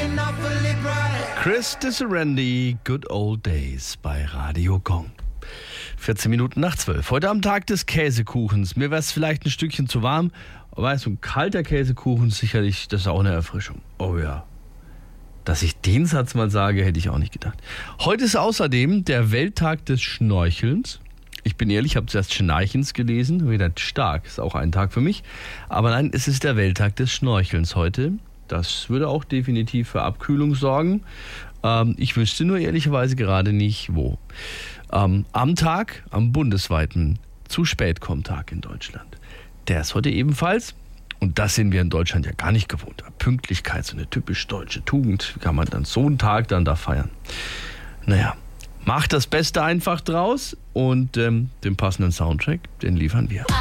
Chris Disserendi, Good Old Days bei Radio Gong. 14 Minuten nach 12. Heute am Tag des Käsekuchens. Mir wäre es vielleicht ein Stückchen zu warm, aber so ein kalter Käsekuchen sicherlich, das ist auch eine Erfrischung. Oh ja. Dass ich den Satz mal sage, hätte ich auch nicht gedacht. Heute ist außerdem der Welttag des Schnorchelns. Ich bin ehrlich, ich habe zuerst Schnarchens gelesen. Ich gedacht, stark, ist auch ein Tag für mich. Aber nein, es ist der Welttag des Schnorchelns heute. Das würde auch definitiv für Abkühlung sorgen. Ich wüsste nur ehrlicherweise gerade nicht, wo. Am bundesweiten Zu-Spät-Komm-Tag in Deutschland. Der ist heute ebenfalls. Und das sind wir in Deutschland ja gar nicht gewohnt. Pünktlichkeit, so eine typisch deutsche Tugend. Wie kann man dann so einen Tag dann da feiern? Naja, macht das Beste einfach draus und den passenden Soundtrack, den liefern wir.